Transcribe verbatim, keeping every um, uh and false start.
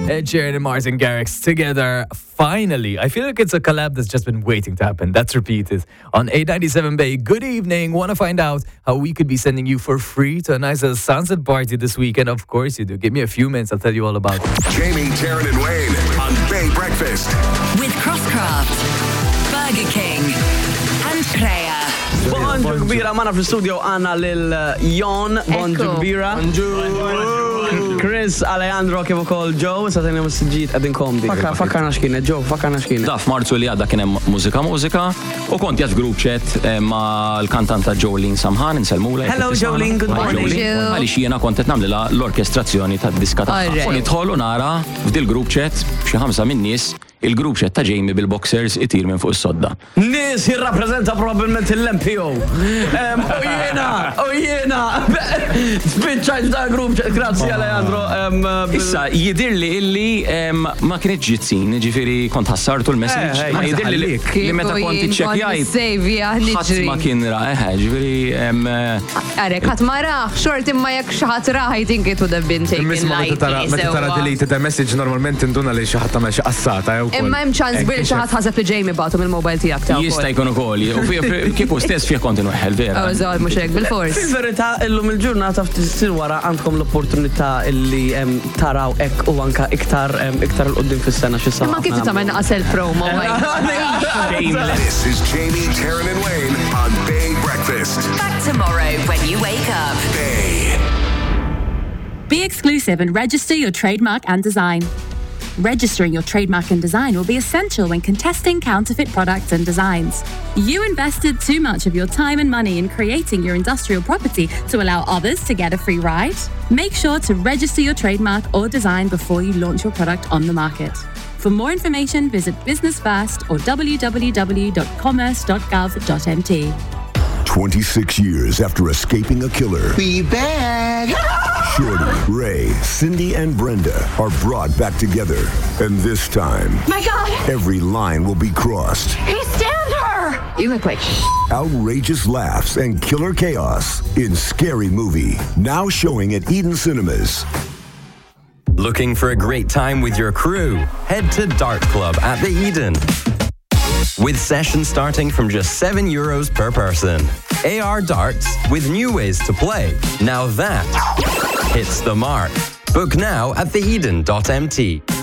Ed Sheeran and Martin Garrix together, finally. I feel like it's a collab that's just been waiting to happen. That's repeated on eight ninety-seven Bay. Good evening. Want to find out how we could be sending you for free to a nice uh, sunset party this weekend? Of course you do. Give me a few minutes. I'll tell you all about it. Jamie, Taryn, and Wayne on Bay Breakfast. With Crosscraft, Burger King, and Crea. Bonġu kbira mana fil-studio għanna lil-Jon. Bonġu kbira. Chris, Alejandro, kif ukoll Joe, sa tenja s-sġit għadin kombi. Fakkarna xkienet, Joe, fakkarna xkienet. Da, f'Marzu li għadda kienem mużika mużika u kont jgħat group chat ma l-kantanta Jolene Samhan, inselmula. Hello Jolene, good morning. Għalli xiena kontet namlila l-orkestrazzjoni ta' diska ta' u nidħol u nara f'dil group chat b'xi ħamsa minn nies il-group chat ta' Jamie bil-boxers itir minn fuq is-sodda. Nis jirrappreżenta probabbilment il-M P O. U jiena, u jiena. Spiċċajt da' group chat, grazzi Alejandro. Issa, jidirli illi ma kienet ġitzin, ġifiri kont ħassartu l-message. Ma jidirli li li meta kont iċċekjajt. ħadd ma kien ra, eħe, ġifiri. Arek, ħadd ma raħ, xort imma jekk xi ħadd raħ, I think it would have been taken lightly. Meta tara deleted a message normalment induna li xi ħadd tagħmel xi qassata jew. Imma hemm ċans bil xi ħadd ħaseb li Jamie bagħtu mill-mobile tiegħek ta' Jista' jkun ukoll. U kieku stess fih kont inweħħel vera. Eżatt, mhux hekk bil-fors. Fil-verità illum il-ġurnata f'tisir wara għandkom l-opportunità illi taraw hekk u anke iktar iktar il qudiem fis-sena xi sa. Ma kif tagħmel naqas promo. This is Jamie, Taryn, and Wayne on Bay Breakfast. Back tomorrow when you wake up. Bay. Be exclusive and register your trademark and design. Registering your trademark and design will be essential when contesting counterfeit products and designs. You invested too much of your time and money in creating your industrial property to allow others to get a free ride? Make sure to register your trademark or design before you launch your product on the market. For more information, visit Business First or w w w dot commerce dot gov dot m t. twenty-six years after escaping a killer. Be back! Shorty, Ray, Cindy, and Brenda are brought back together. And this time, My God! every line will be crossed. He stabbed her! You look like Outrageous laughs and killer chaos in Scary Movie. Now showing at Eden Cinemas. Looking for a great time with your crew? Head to Dart Club at the Eden. With sessions starting from just seven euros per person. A R darts with new ways to play. Now that hits the mark. Book now at the eden dot m t.